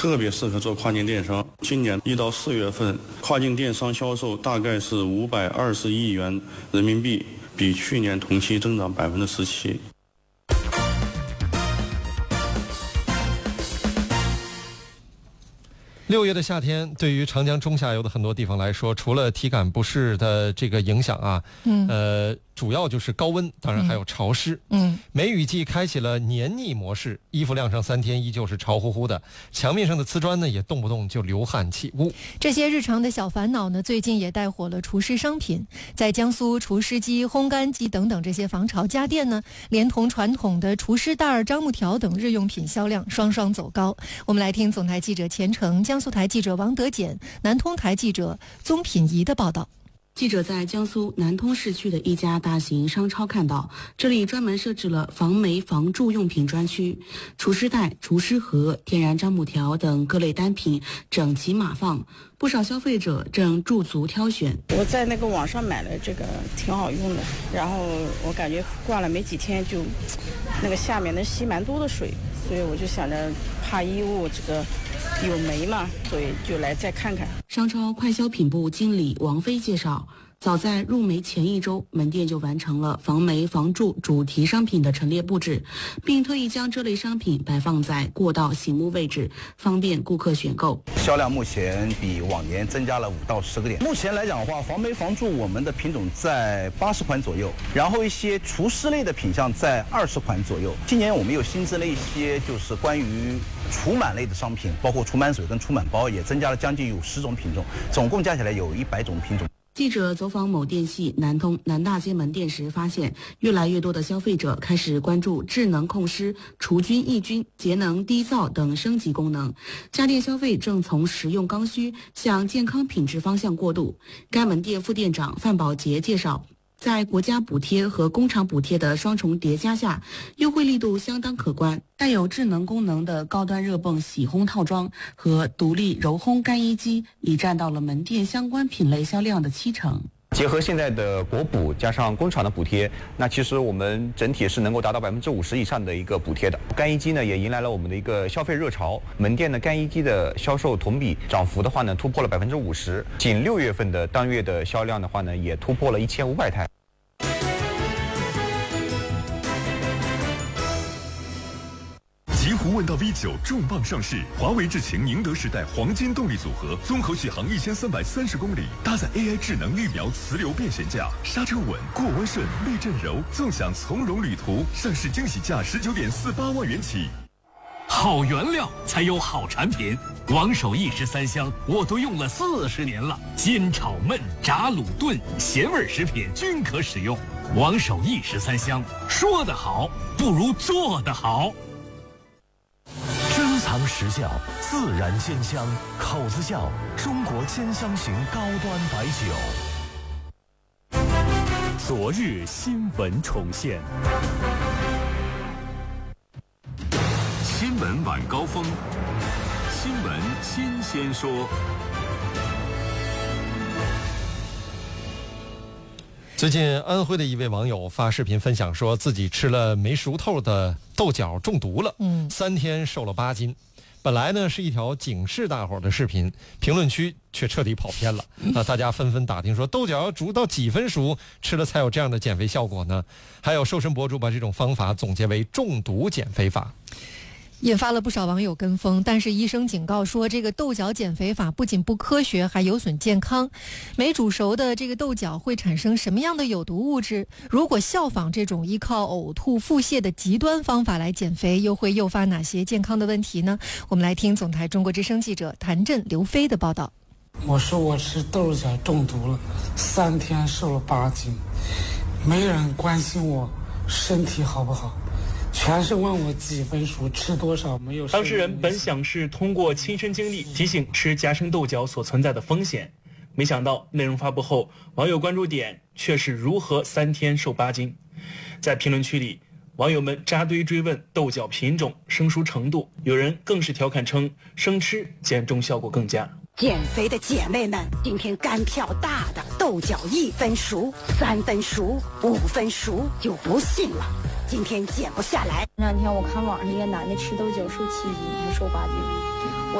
特别适合做跨境电商。今年1到4月份，跨境电商销售大概是520亿元人民币，比去年同期增长17%。 6月的夏天，对于长江中下游的很多地方来说，除了体感不适的这个影响啊，主要就是高温，当然还有潮湿。梅雨季开启了黏腻模式，衣服晾上3天依旧是潮乎乎的，墙面上的瓷砖呢也动不动就流汗起雾。 这些日常的小烦恼呢，最近也带火了除湿商品。在江苏，除湿机、烘干机等等这些防潮家电呢，连同传统的除湿袋、樟木条等日用品销量双双走高。我们来听总台记者钱成、江苏台记者王德简、南通台记者宗品仪的报道。 记者在江苏南通市区的一家大型商超看到，这里专门设置了防霉防蛀用品专区，除湿袋、除湿盒、天然樟木条等各类单品整齐码放，不少消费者正驻足挑选。 我在那个网上买了这个，挺好用的，然后我感觉挂了没几天就那个下面能吸蛮多的水，所以我就想着怕衣物这个有霉嘛，所以就来再看看。 商超快消品部经理王飞介绍，早在入梅前1周，门店就完成了防霉防蛀主题商品的陈列布置，并特意将这类商品摆放在过道醒目位置，方便顾客选购。 销量目前比往年增加了5到10个点。目前来讲的话，防霉防蛀我们的品种在80款左右，然后一些除湿类的品项在20款左右。今年我们又新增了一些就是关于除螨类的商品，包括除螨水跟除螨包，也增加了将近有10种品种，总共加起来有100种品种。 记者走访某电系南通南大街门店时发现，越来越多的消费者开始关注智能控湿、除菌抑菌、节能低噪等升级功能，家电消费正从实用刚需向健康品质方向过渡。该门店副店长范宝杰介绍，在国家补贴和工厂补贴的双重叠加下，优惠力度相当可观。带有智能功能的高端热泵洗烘套装和独立柔烘干衣机已占到了门店相关品类销量的70%。 结合现在的国补加上工厂的补贴，那其实我们整体是能够达到50%以上的一个补贴的。干衣机呢也迎来了我们的一个消费热潮，门店的干衣机的销售同比涨幅的话呢突破了50%，仅6月份的当月的销量的话呢也突破了1500台。 极狐问道 V9 重磅上市，华为智擎宁德时代黄金动力组合，综合续航1330公里，搭载 AI 智能预瞄磁流变悬架，刹车稳，过弯顺，避震柔，纵享从容旅途。上市惊喜价19.48万元起。 好原料才有好产品，王守义13香我都用了40年了，煎炒焖炸卤炖咸味食品均可使用。王守义13香，说得好不如做得好。 珍藏实效，自然鲜香，口子窖中国鲜香型高端白酒。昨日新闻重现。 新闻晚高峰，新闻新鲜说。 最近安徽的一位网友发视频分享说，自己吃了没熟透的豆角中毒了，3天瘦了8斤。本来呢是一条警示大伙的视频，评论区却彻底跑偏了。大家纷纷打听说，豆角要煮到几分熟吃了才有这样的减肥效果呢？还有瘦身博主把这种方法总结为中毒减肥法， 引发了不少网友跟风，但是医生警告说，这个豆角减肥法不仅不科学，还有损健康。没煮熟的这个豆角会产生什么样的有毒物质？如果效仿这种依靠呕吐、腹泻的极端方法来减肥，又会诱发哪些健康的问题呢？我们来听总台中国之声记者谭震、刘飞的报道。 我说我吃豆角中毒了，3天瘦了8斤，没人关心我身体好不好，全是问我几分熟，吃多少，没有。 当事人本想是通过亲身经历提醒吃夹生豆角所存在的风险，没想到内容发布后，网友关注点却是如何3天瘦8斤。在评论区里，网友们扎堆追问豆角品种、生熟程度，有人更是调侃称生吃减重效果更佳。 减肥的姐妹们，今天干票大的豆角1分熟、3分熟、5分熟就不信了，今天减不下来。 这2天我看网上一个男的吃豆角瘦7斤，还瘦8斤。我